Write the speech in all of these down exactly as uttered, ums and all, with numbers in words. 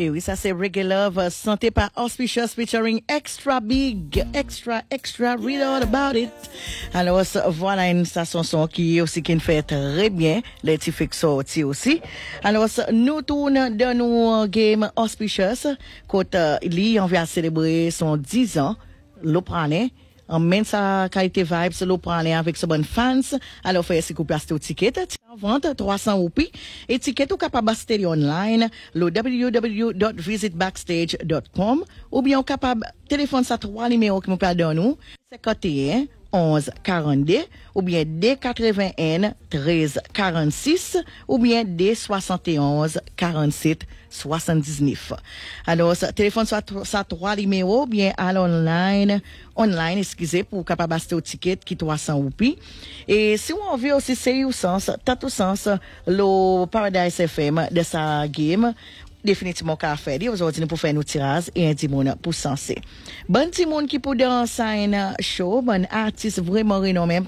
Et oui, ça c'est Reggae Love, santé par Auspicious featuring Extra Big, Extra, Extra, read all about it. Alors, voilà une chanson qui aussi qui fait très bien, les petits fixos aussi. Alors, nous tournons dans nos game Auspicious, quand lui, on vient célébrer son dix ans, l'Oprané. En même sa qualité vibes, l'eau prend avec ce bon fans. Alors, fait ce couple au ticket. En vente, trois cents roupies. Et ticket ou capable d'acheter online, le w w w dot visit backstage dot com. Ou bien, capable, téléphone ça trois numéros qui me perdent nous. cinquante et un, onze, quarante-deux. Ou bien, D quatre-vingt-un, treize, quarante-six. Ou bien, D soixante et onze, quarante-sept, soixante-dix-neuf. Alors, ça, téléphone ça, ça trois numéros, bien, à l'online, online, excusez, pour capable acheter au ticket qui trois cents roupies. Et si on veut aussi, c'est au sens, t'as tout sens, le Paradise F M de sa game, définitivement qu'à faire, aujourd'hui, pour faire nos tirages et un dimon pour sensé. Bon dimon qui pour danser un show, bon artiste vraiment renommé.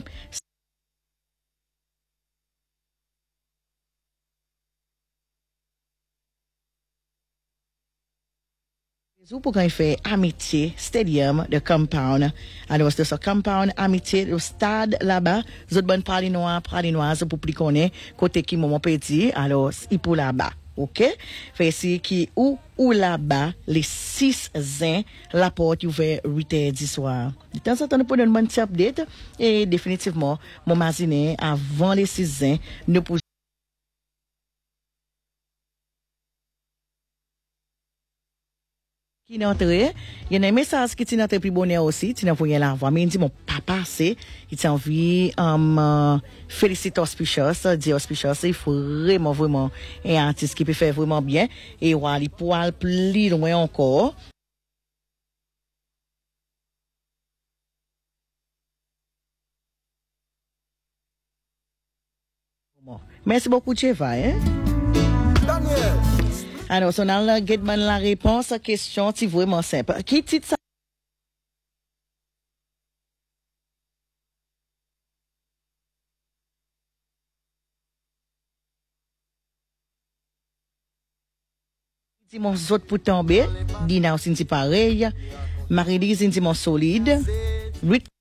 Pour quand il fait Amitié Stadium de Compound. Alors, c'est ce Compound Amitié, le stade là-bas. Vous êtes bonne pralinoise, pralinoise pour plus connaître, côté qui m'ont petit. Alors, il pour là-bas. OK? Fait ici qui ou, ou là-bas, les six ans, la porte ouverte huit heures du soir. De temps en temps, nous prenons une bonne update. Et définitivement, mon magazine, avant les six ans, nous pouvons qui n'entré, il y a un message qui t'y plus bonheur aussi, tu n'as voulu la voir, mais il dit mon papa c'est, il t'a envie, um, félicite Auspicious, dit Auspicious, il faut vraiment, vraiment, un artiste qui peut faire vraiment bien, et voilà, il peut aller plus loin encore. Bon. Merci beaucoup, Cheva, hein? Daniel. Alors, on a la réponse à la question, c'est vraiment simple. Qui titre ça? Si mon autre pour tomber, Dina aussi c'est pareil. Marie-Lise dit mon solide. Ruth